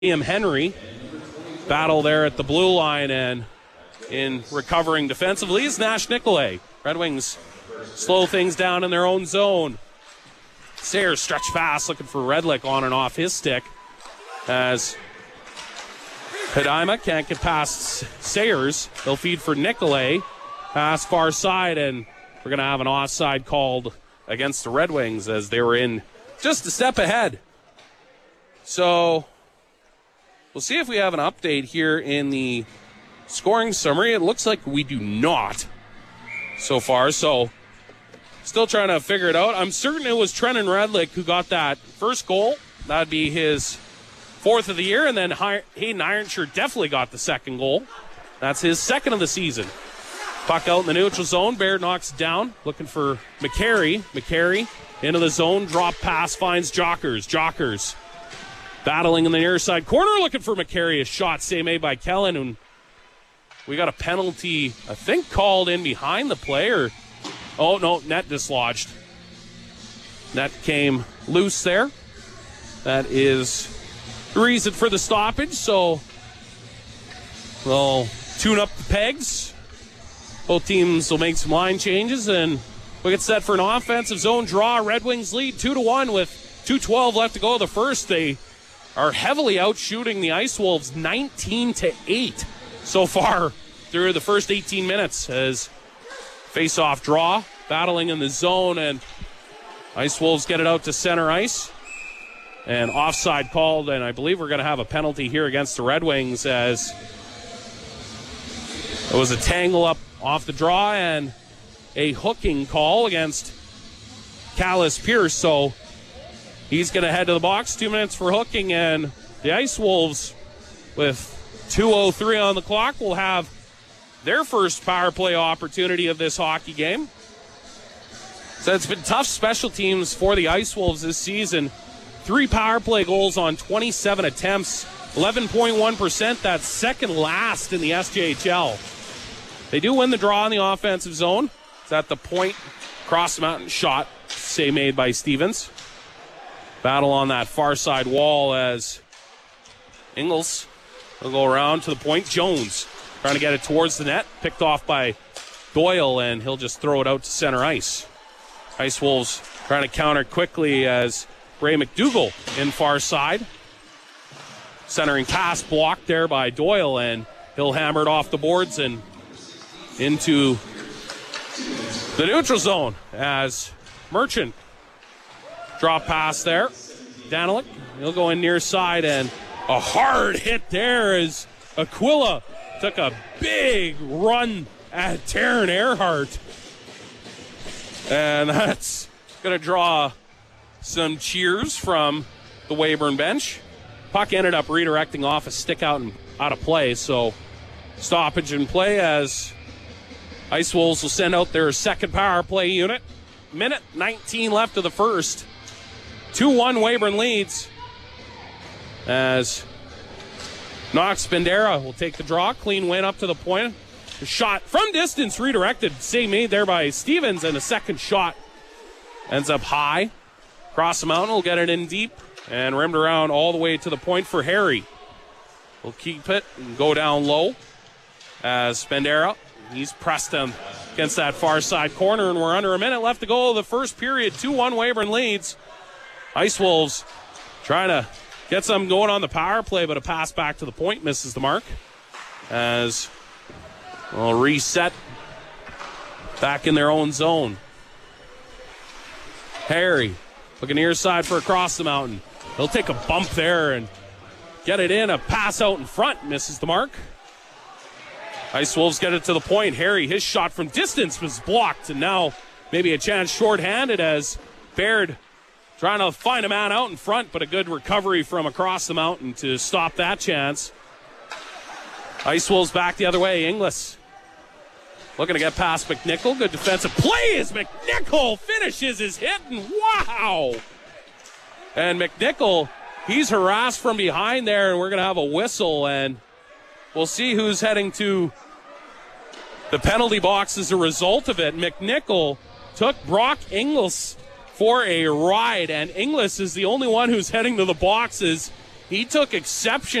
Liam Henry. Battle there at the blue line, and in recovering defensively is Nash Nicolay. Red Wings slow things down in their own zone. Sayers stretch fast, looking for Redlick on and off his stick. As Hadaima can't get past Sayers. They'll feed for Nicolay. Pass far side, and we're going to have an offside called against the Red Wings as they were in just a step ahead. So we'll see if we have an update here in the scoring summary. It looks like we do not so far, so still trying to figure it out. I'm certain it was Trenton Redlick who got that first goal. That'd be his fourth of the year, and then Hayden Ironshire definitely got the second goal. That's his second of the season. Puck out in the neutral zone. Baird knocks it down, looking for McCary. McCary into the zone, drop pass, finds Jockers. Jockers battling in the near side corner, looking for McCary. A shot saved made by Kellen, and we got a penalty, I think, called in behind the play. Oh, no, net dislodged. Net came loose there. That is the reason for the stoppage, so we'll tune up the pegs. Both teams will make some line changes, and we get set for an offensive zone draw. Red Wings lead 2-1 with 2:12 left to go. The first, they are heavily outshooting the Ice Wolves 19-8 so far through the first 18 minutes as face-off draw, battling in the zone, and Ice Wolves get it out to center ice. And offside called, and I believe we're going to have a penalty here against the Red Wings as it was a tangle up off the draw and a hooking call against Callis Pierce. So he's going to head to the box. 2 minutes for hooking, and the Ice Wolves, with 2:03 on the clock, will have their first power play opportunity of this hockey game. So it's been tough special teams for the Ice Wolves this season. 3 power play goals on 27 attempts, 11.1%. That's second last in the SJHL. They do win the draw in the offensive zone. It's at the point, cross the mountain shot, save made by Stevens. Battle on that far side wall as Ingles will go around to the point. Jones trying to get it towards the net, picked off by Doyle, and he'll just throw it out to center ice. Ice Wolves trying to counter quickly as Ray McDougall in far side. Centering pass blocked there by Doyle, and he'll hammer it off the boards and into the neutral zone as Merchant drop pass there. Danilic, he'll go in near side, and a hard hit there as Aquila took a big run at Taryn Earhart. And that's going to draw some cheers from the Weyburn bench. Puck ended up redirecting off a stick out and out of play, so stoppage in play as Ice Wolves will send out their second power play unit. Minute 19 left of the first. 2-1 Weyburn leads as Knox Bandera will take the draw. Clean win up to the point. The shot from distance redirected. Save made there by Stevens, and a second shot ends up high. Cross the mountain, will get it in deep and rimmed around all the way to the point for Harry. We'll keep it and go down low as Bandera, he's pressed him against that far side corner, and we're under a minute left to go. The first period, 2-1 Weyburn leads. Ice Wolves trying to get some going on the power play, but a pass back to the point misses the mark as we'll reset back in their own zone. Harry looking near side for across the mountain. He'll take a bump there and get it in. A pass out in front misses the mark. Ice Wolves get it to the point. Harry, his shot from distance was blocked, and now maybe a chance shorthanded as Baird trying to find a man out in front, but a good recovery from across the mountain to stop that chance. Ice Wolves back the other way. Inglis looking to get past McNichol. Good defensive play as McNichol finishes his hit, and wow! And McNichol, he's harassed from behind there, and we're going to have a whistle, and we'll see who's heading to the penalty box as a result of it. McNichol took Brock Inglis for a ride, and Inglis is the only one who's heading to the boxes he took exception